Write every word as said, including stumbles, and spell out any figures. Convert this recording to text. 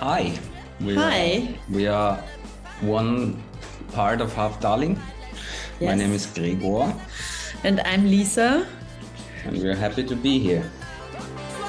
Hi. We Hi. Are, we are one part of Half Darling. Yes. My name is Gregor. And I'm Lisa. And we're happy to be here.